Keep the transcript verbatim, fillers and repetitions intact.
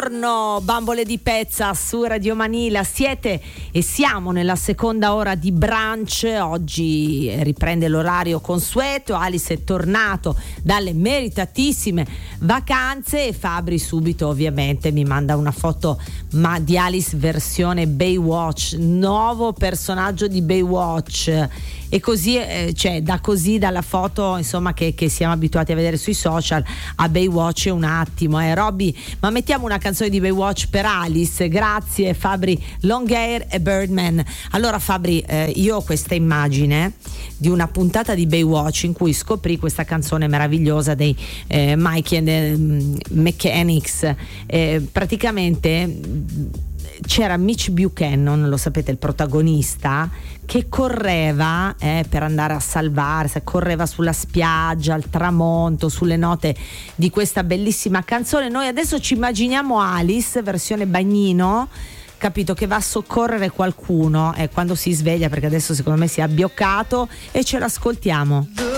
Buongiorno bambole di pezza su Radio Manila, siete e siamo nella seconda ora di brunch. Oggi riprende l'orario consueto, Alice è tornato dalle meritatissime vacanze e Fabri subito ovviamente mi manda una foto ma di Alice versione Baywatch, nuovo personaggio di Baywatch. E così, eh, cioè da così dalla foto insomma che, che siamo abituati a vedere sui social a Baywatch un attimo, eh Robby, ma mettiamo una canzone di Baywatch per Alice, grazie Fabri Longhair e Birdman. Allora Fabri, eh, io ho questa immagine di una puntata di Baywatch in cui scoprì questa canzone meravigliosa dei eh, Mikey and the Mechanics, eh, praticamente c'era Mitch Buchanan, lo sapete, il protagonista, che correva eh, per andare a salvarsi, correva sulla spiaggia al tramonto sulle note di questa bellissima canzone. Noi adesso ci immaginiamo Alice versione bagnino, capito, che va a soccorrere qualcuno eh, quando si sveglia, perché adesso secondo me si è abbioccato, e ce l'ascoltiamo.